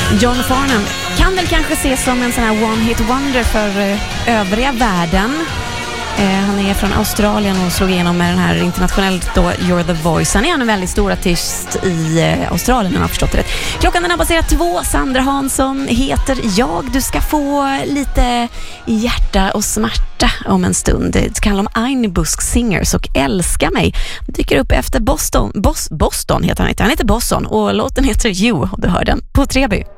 John Farnham kan väl kanske ses som en sån här one-hit wonder för övriga världen. Han är från Australien och slog igenom med den här internationellt då You're the Voice. Han är en väldigt stor artist i Australien, om jag har förstått det rätt. Klockan den har passerat 2. Sandra Hansson heter jag. Du ska få lite hjärta och smärta om en stund. Det ska handla om Ein Busk Singers och Älska mig. Dyker upp efter Boston. Boston heter han inte. Han heter Boston och låten heter You. Och du hör den på Treby.